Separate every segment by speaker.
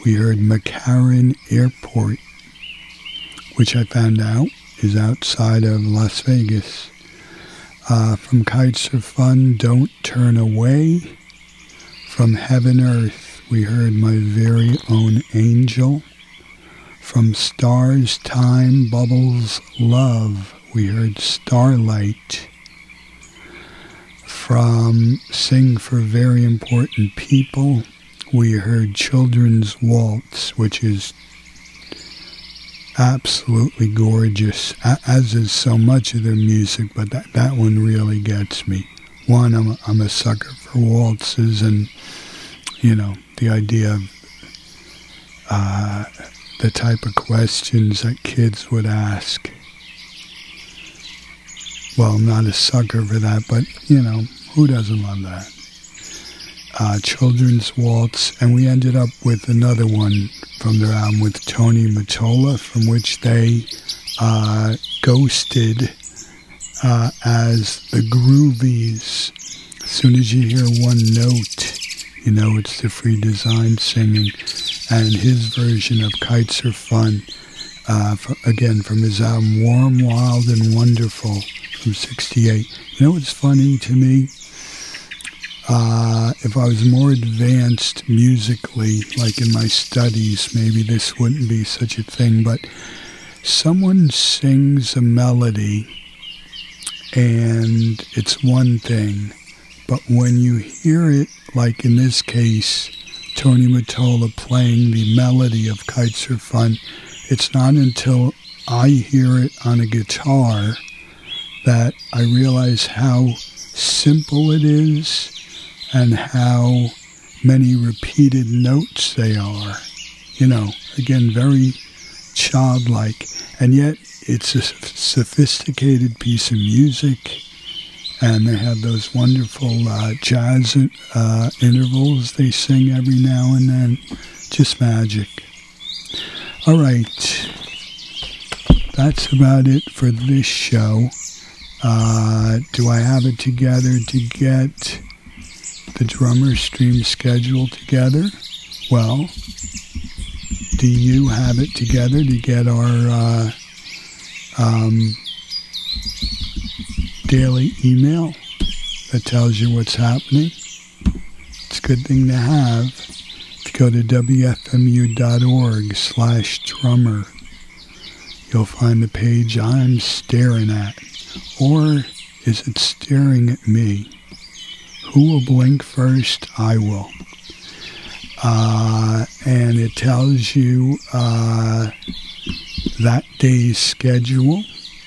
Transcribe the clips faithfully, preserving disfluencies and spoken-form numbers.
Speaker 1: we heard McCarran Airport, which I found out is outside of Las Vegas. Uh, from Kites Are Fun, Don't Turn Away. From Heaven Earth, we heard My Very Own Angel. From Stars, Time, Bubbles, Love, we heard Starlight. From Sing for Very Important People, we heard Children's Waltz, which is absolutely gorgeous, as is so much of their music, but that, that one really gets me. One, I'm a, I'm a sucker for waltzes, and, you know, the idea of uh, the type of questions that kids would ask. Well, I'm not a sucker for that, but, you know, who doesn't love that? Uh, Children's Waltz, and we ended up with another one from their album with Tony Mottola, from which they uh, ghosted uh, as the Groovies. As soon as you hear one note, you know it's the Free Design singing, and his version of Kites Are Fun, uh, for, again from his album Warm, Wild, and Wonderful from sixty-eight. You know what's funny to me? Uh, if I was more advanced musically, like in my studies, maybe this wouldn't be such a thing, but someone sings a melody and it's one thing, but when you hear it, like in this case, Tony Mottola playing the melody of Kites Are Fun, it's not until I hear it on a guitar that I realize how simple it is and how many repeated notes they are. You know, again, very childlike. And yet, it's a sophisticated piece of music, and they have those wonderful uh, jazz uh, intervals they sing every now and then. Just magic. All right. That's about it for this show. Uh, do I have it together to get the Drummer Stream schedule together? Well, do you have it together to get our uh, um, daily email that tells you what's happening? It's a good thing to have. If you go to W F M U dot org slash drummer, you'll find the page I'm staring at. Or is it staring at me? Who will blink first? I will. Uh, and it tells you uh, that day's schedule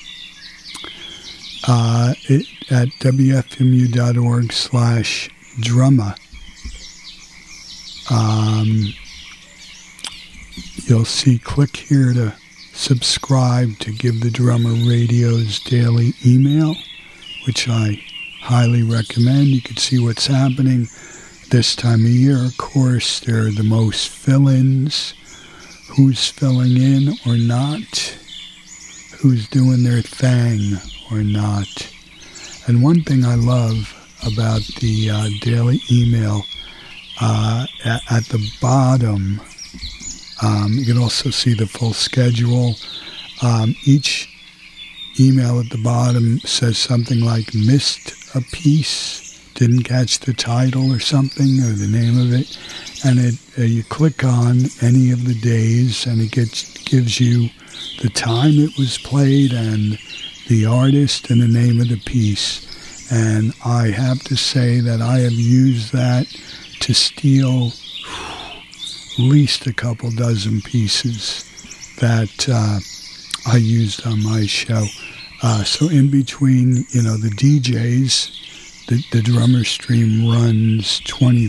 Speaker 1: uh, it, at W F M U dot org slash drummer. Um, you'll see, click here to subscribe to Give the Drummer Radio's daily email, which I highly recommend. You can see what's happening this time of year. Of course, there are the most fill-ins, who's filling in or not, who's doing their thing or not. And one thing I love about the uh, daily email, uh, at, at the bottom, um, you can also see the full schedule. Um, each email at the bottom says something like missed a piece, didn't catch the title or something, or the name of it, and it uh, you click on any of the days and it gets gives you the time it was played and the artist and the name of the piece. And I have to say that I have used that to steal at least a couple dozen pieces that uh, I used on my show. Uh, so in between, you know, the D Js, the, the Drummer Stream runs twenty